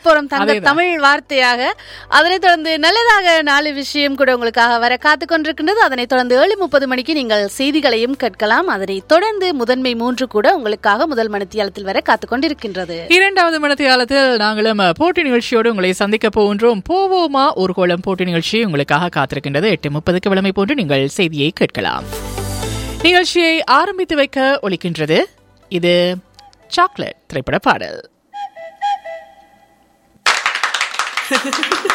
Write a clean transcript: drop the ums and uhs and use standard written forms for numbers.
வரப்போறோம் தங்க தமிழ் வார்த்தையாக. அதனைத் தொடர்ந்து நல்லதாக 4 விஷயம் கூட உங்களுக்காக வர காத்துக் கொண்டிருக்கின்றது. அதனைத் தொடர்ந்து 7:30 மணிக்கு நீங்கள் செய்திகளையும் கேட்கலாம். அதனைத் தொடர்ந்து முதன்மை 3 கூட உங்களுக்காக முதல் மணித்தியாலத்தில் வர காத்துக் கொண்டிருக்கின்றது. இரண்டாவது மணித்தியாலத்தில் நாங்களும் போட்டி நிகழ்ச்சியோடு உங்களை சந்திக்க போகின்றோம். போவோமா ஊர்கோளம் போட்டி நிகழ்ச்சி உங்களுக்காக காத்திருக்கின்றது. 8:30 விளமை போன்று நீங்கள் செய்தியை கேட்கலாம். நிகழ்ச்சியை ஆரம்பித்து வைக்க ஒலிக்கின்றது இது சாக்லேட் திரைப்பட பாடல்.